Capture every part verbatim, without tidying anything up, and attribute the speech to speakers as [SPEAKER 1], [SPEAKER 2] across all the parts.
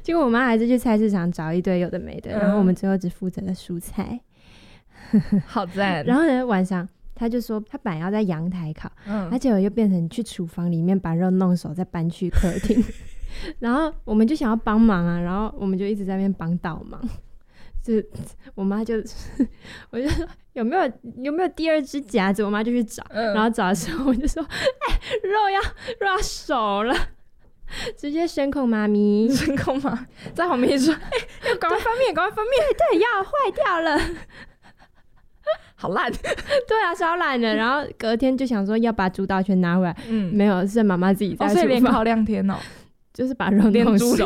[SPEAKER 1] 结果我妈还是去菜市场找一堆有的没的、嗯、然后我们最后只负责了蔬菜。
[SPEAKER 2] 好赞。
[SPEAKER 1] 然后呢晚上他就说他本来要在阳台烤，嗯，而且我又变成去厨房里面把肉弄熟再搬去客厅然后我们就想要帮忙啊，然后我们就一直在那边帮倒忙，就我妈就我就说有没有有没有第二只夹子，我妈就去找、嗯、然后找的时候我就说哎、欸，肉要肉要熟了，直接声控妈咪
[SPEAKER 2] 声控妈在旁边说哎、欸，要赶快翻面赶快翻面，
[SPEAKER 1] 对对，要坏掉了
[SPEAKER 2] 好烂
[SPEAKER 1] 对啊，超烂的。然后隔天就想说要把主导权拿回来，嗯，没有，是妈妈自己在厨房、哦、
[SPEAKER 2] 所以连烤两天哦，
[SPEAKER 1] 就是把肉弄熟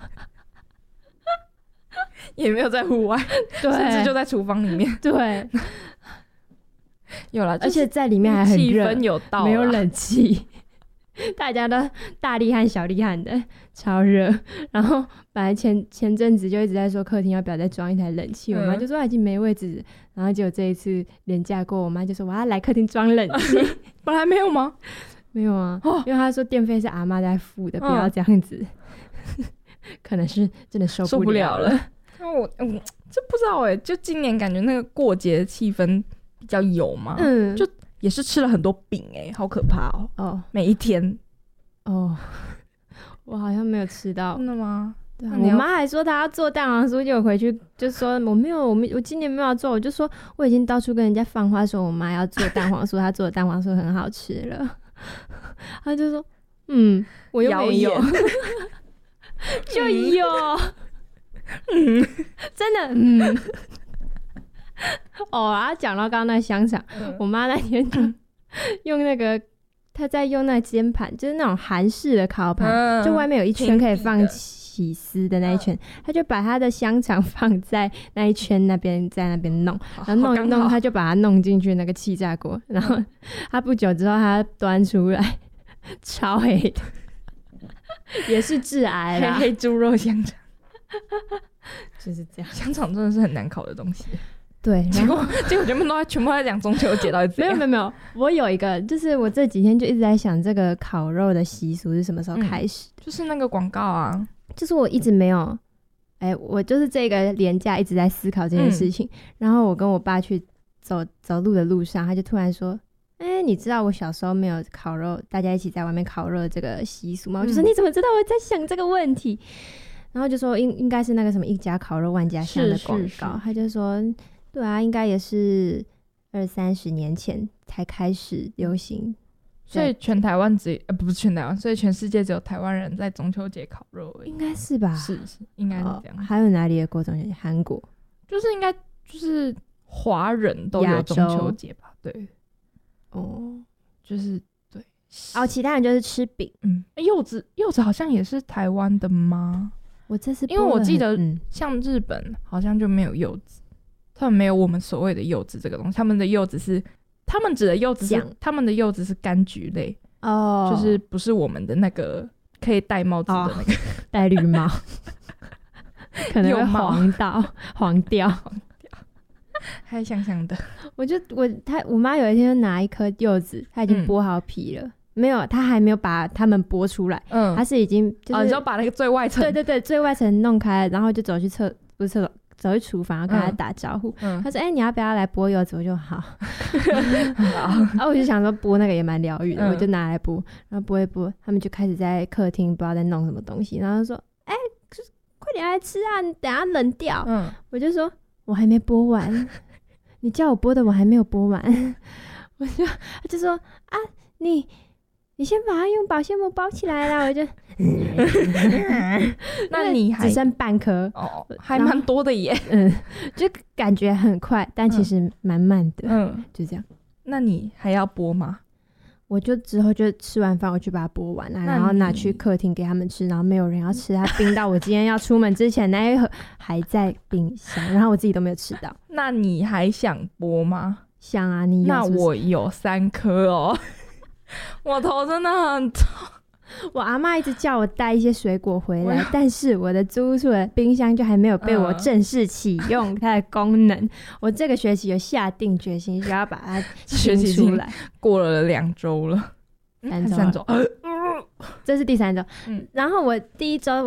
[SPEAKER 2] 也没有在户外，
[SPEAKER 1] 对，
[SPEAKER 2] 甚至就在厨房里面，
[SPEAKER 1] 对
[SPEAKER 2] 有啦、就是、
[SPEAKER 1] 而且在里面还很热，
[SPEAKER 2] 气氛有到，
[SPEAKER 1] 没有冷气大家都大厉害小厉害的，超热。然后本来前前阵子就一直在说客厅要不要再装一台冷气、嗯、我妈就说她已经没位置，然后结果这一次连假过，我妈就说我要来客厅装冷气
[SPEAKER 2] 本来没有吗？
[SPEAKER 1] 没有啊、哦、因为她说电费是阿嬷在付的、嗯、不要这样子可能是真的受不了了。
[SPEAKER 2] 那我嗯，这不知道哎、欸，就今年感觉那个过节的气氛比较有嘛，嗯，就也是吃了很多饼哎、欸，好可怕哦、喔！哦，每一天
[SPEAKER 1] 哦，我好像没有吃到。
[SPEAKER 2] 真的吗？
[SPEAKER 1] 对啊，我妈还说她要做蛋黄酥，结果回去就说我没有，我没，我今年没有要做。我就说我已经到处跟人家放话说我妈要做蛋黄酥，她做的蛋黄酥很好吃了。她就说嗯，我又没有，就有，嗯，真的，嗯。哦，然后讲到刚刚那个香肠、嗯、我妈那天就用那个她在用那煎盘，就是那种韩式的烤盘、嗯、就外面有一圈可以放起司的那一圈，她就把她的香肠放在那一圈那边，在那边弄，然后弄一弄她就把它弄进去那个气炸锅，然后她不久之后她端出来超黑的也是致癌啦，
[SPEAKER 2] 黑黑猪肉香肠
[SPEAKER 1] 就是这样，
[SPEAKER 2] 香肠真的是很难烤的东西。
[SPEAKER 1] 对，
[SPEAKER 2] 结果结果全部都在全部在讲中秋节到底怎样？
[SPEAKER 1] 没有没有没有，我有一个，就是我这几天就一直在想这个烤肉的习俗是什么时候开始、
[SPEAKER 2] 嗯、就是那个广告啊，就是
[SPEAKER 1] 我一直没有，哎、欸，我就是这个连假一直在思考这件事情、嗯，然后我跟我爸去走走路的路上，他就突然说，哎、欸，你知道我小时候没有烤肉，大家一起在外面烤肉的这个习俗吗？我就说、嗯、你怎么知道我在想这个问题？然后就说应应该是那个什么一家烤肉万家香的广告，他就说。对啊，应该也是二三十年前才开始流行，
[SPEAKER 2] 所以全台湾只呃不是全台湾，所以全世界只有台湾人在中秋节烤肉而已，
[SPEAKER 1] 应该是吧？
[SPEAKER 2] 是是，应该是这样。
[SPEAKER 1] 哦、还有哪里的过中秋节？韩国，
[SPEAKER 2] 就是应该就是华人都有中秋节吧？对，哦，就是对。
[SPEAKER 1] 哦，其他人就是吃饼。
[SPEAKER 2] 嗯，柚子柚子好像也是台湾的吗？
[SPEAKER 1] 我这次
[SPEAKER 2] 因为我记得像日本好像就没有柚子。他们没有我们所谓的柚子这个东西，他们的柚子是他们指的柚子是他们的柚子是柑橘类哦，就是不是我们的那个可以戴帽子的那个、哦、
[SPEAKER 1] 戴绿帽可能会黄到黄掉
[SPEAKER 2] 黄掉还香香的。
[SPEAKER 1] 我就我他我妈有一天就拿一颗柚子，她已经剥好皮了、嗯、没有，她还没有把它们剥出来，嗯，她是已经就是、
[SPEAKER 2] 哦、你就把那个最外层
[SPEAKER 1] 对对对最外层弄开，然后就走去厕不是厕所走去厨房，然后跟他打招呼。嗯、他说：“哎、欸，你要不要来剥柚子？”我就好。然后我就想說剝那個也蠻療癒的、嗯，我就拿來剝，然後剝一剝，他們就開始在客廳不知道在弄什麼東西，然後就說：“哎、欸，快點來吃啊，你等下冷掉。嗯”我就說：“我還沒剝完，你叫我剝的我還沒有剝完。”我就他就說：“啊，你。”你先把它用保鮮膜包起來啦，我就
[SPEAKER 2] 那你還
[SPEAKER 1] 只剩半顆
[SPEAKER 2] 哦，還蠻多的耶，
[SPEAKER 1] 嗯，就感覺很快，但其實蠻慢的，
[SPEAKER 2] 嗯，
[SPEAKER 1] 就這樣。
[SPEAKER 2] 那你還要剝嗎？
[SPEAKER 1] 我就之後就吃完飯我去把它剝完啦，然後拿去客廳給他們吃，然後沒有人要吃，它冰到我今天要出門之前那一盒還在冰箱，然後我自己都沒有吃到。
[SPEAKER 2] 那你還想剝嗎？
[SPEAKER 1] 想啊，你有是不是？
[SPEAKER 2] 那我有三顆哦。我頭真的很痛，
[SPEAKER 1] 我阿嬷一直叫我帶一些水果回來，但是我的租處的冰箱就還沒有被我正式啟用它的功能、嗯、我這個學期有下定決心需要把它清出來，
[SPEAKER 2] 過了兩週了，
[SPEAKER 1] 三週
[SPEAKER 2] 三週、嗯、
[SPEAKER 1] 這是第三週、嗯、然後我第一週